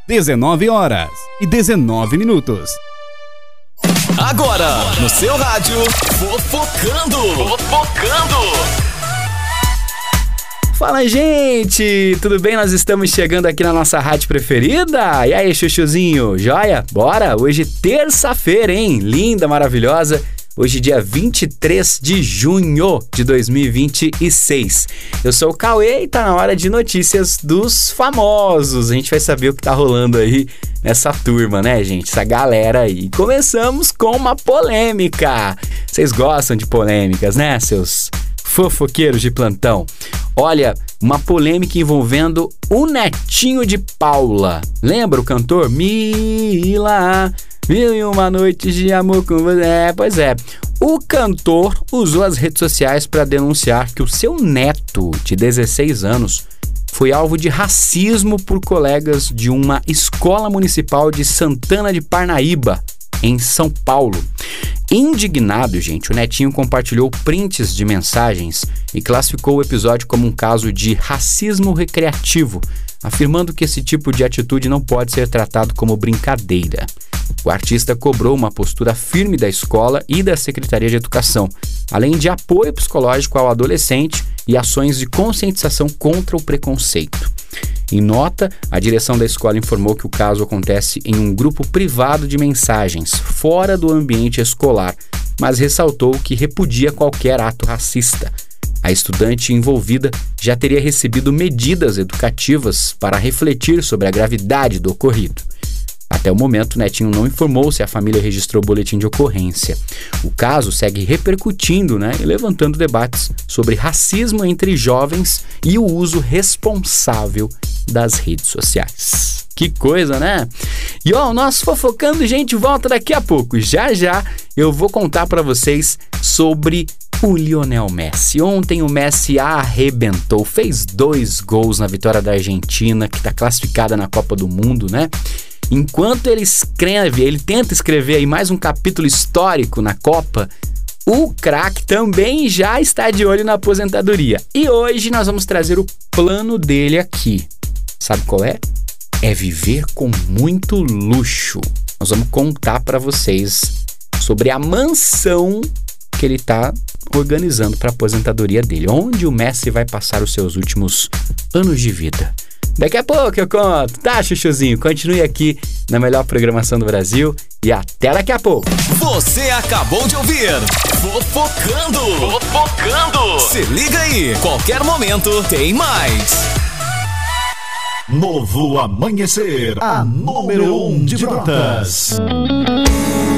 19h19. Agora, no seu rádio, Fofocando. Fala, gente! Tudo bem? Nós estamos chegando aqui na nossa rádio preferida. E aí, chuchuzinho? Joia? Bora? Hoje terça-feira, hein? Linda, maravilhosa. Hoje, dia 23 de junho de 2026. Eu sou o Cauê e tá na hora de notícias dos famosos. A gente vai saber o que tá rolando aí nessa turma, né, gente? Essa galera aí. Começamos com uma polêmica. Vocês gostam de polêmicas, né, seus fofoqueiros de plantão? Olha, uma polêmica envolvendo o netinho de Paula. Lembra o cantor? Mila, 1001 noites de amor com você. Pois é. O cantor usou as redes sociais para denunciar que o seu neto, de 16 anos, foi alvo de racismo por colegas de uma escola municipal de Santana de Parnaíba, em São Paulo. Indignado, gente, o netinho compartilhou prints de mensagens e classificou o episódio como um caso de racismo recreativo, afirmando que esse tipo de atitude não pode ser tratado como brincadeira. O artista cobrou uma postura firme da escola e da Secretaria de Educação, além de apoio psicológico ao adolescente e ações de conscientização contra o preconceito. Em nota, a direção da escola informou que o caso acontece em um grupo privado de mensagens, fora do ambiente escolar, mas ressaltou que repudia qualquer ato racista. A estudante envolvida já teria recebido medidas educativas para refletir sobre a gravidade do ocorrido. Até o momento, o netinho não informou se a família registrou o boletim de ocorrência. O caso segue repercutindo, e levantando debates sobre racismo entre jovens e o uso responsável das redes sociais. Que coisa, né? E o nosso Fofocando, gente, volta daqui a pouco. Já eu vou contar para vocês sobre o Lionel Messi. Ontem o Messi arrebentou, fez 2 gols na vitória da Argentina, que está classificada na Copa do Mundo, né? Enquanto ele tenta escrever aí mais um capítulo histórico na Copa, o craque também já está de olho na aposentadoria. E hoje nós vamos trazer o plano dele aqui. Sabe qual é? É viver com muito luxo. Nós vamos contar para vocês sobre a mansão que ele está organizando para a aposentadoria dele, onde o Messi vai passar os seus últimos anos de vida. Daqui a pouco eu conto, tá, chuchuzinho? Continue aqui na melhor programação do Brasil e até daqui a pouco. Você acabou de ouvir Fofocando. Se liga aí, qualquer momento tem mais. Novo Amanhecer, a número 1 de notas.